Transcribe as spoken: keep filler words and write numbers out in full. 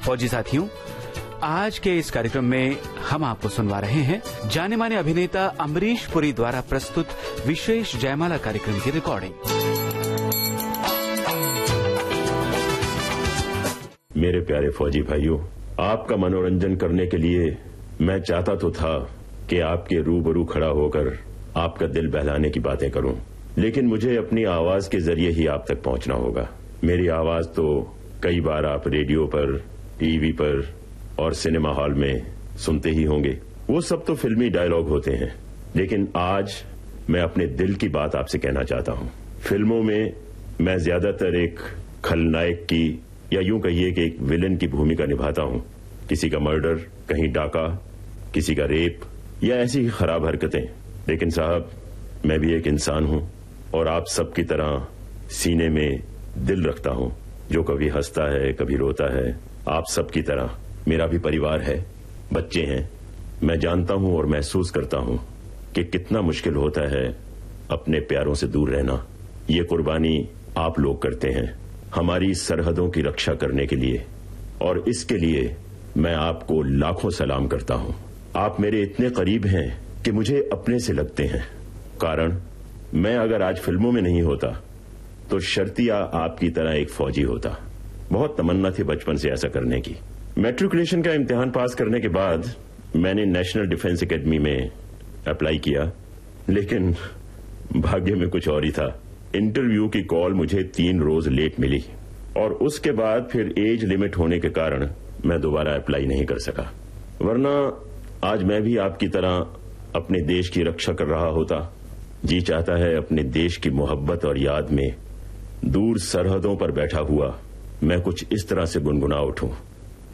फौजी साथियों, आज के इस कार्यक्रम में हम आपको सुनवा रहे हैं जाने माने अभिनेता अमरीश पुरी द्वारा प्रस्तुत विशेष जयमाला कार्यक्रम की रिकॉर्डिंग। मेरे प्यारे फौजी भाइयों, आपका मनोरंजन करने के लिए मैं चाहता तो था कि आपके रूबरू खड़ा होकर आपका दिल बहलाने की बातें करूं, लेकिन मुझे अपनी आवाज के जरिए ही आप तक पहुंचना होगा। मेरी आवाज तो कई बार आप रेडियो पर, टीवी पर और सिनेमा हॉल में सुनते ही होंगे। वो सब तो फिल्मी डायलॉग होते हैं, लेकिन आज मैं अपने दिल की बात आपसे कहना चाहता हूं। फिल्मों में मैं ज्यादातर एक खलनायक की या यूं कहिए कि एक विलेन की भूमिका निभाता हूं। किसी का मर्डर, कहीं डाका, किसी का रेप या ऐसी ही खराब हरकतें। लेकिन साहब, मैं भी एक इंसान हूं और आप सबकी तरह सीने में दिल रखता हूं, जो कभी हंसता है, कभी रोता है। आप सबकी तरह मेरा भी परिवार है, बच्चे हैं। मैं जानता हूं और महसूस करता हूं कि कितना मुश्किल होता है अपने प्यारों से दूर रहना। ये कुर्बानी आप लोग करते हैं हमारी सरहदों की रक्षा करने के लिए, और इसके लिए मैं आपको लाखों सलाम करता हूं। आप मेरे इतने करीब हैं कि मुझे अपने से लगते हैं। कारण, मैं अगर आज फिल्मों में नहीं होता तो शर्तिया आपकी तरह एक फौजी होता। बहुत तमन्ना थी बचपन से ऐसा करने की। मैट्रिकुलेशन का इम्तिहान पास करने के बाद मैंने नेशनल डिफेंस एकेडमी में अप्लाई किया, लेकिन भाग्य में कुछ और ही था। इंटरव्यू की कॉल मुझे तीन रोज लेट मिली और उसके बाद फिर एज लिमिट होने के कारण मैं दोबारा अप्लाई नहीं कर सका। वरना आज मैं भी आपकी तरह अपने देश की रक्षा कर रहा होता। जी चाहता है अपने देश की मोहब्बत और याद में दूर सरहदों पर बैठा हुआ मैं कुछ इस तरह से गुनगुना उठूं।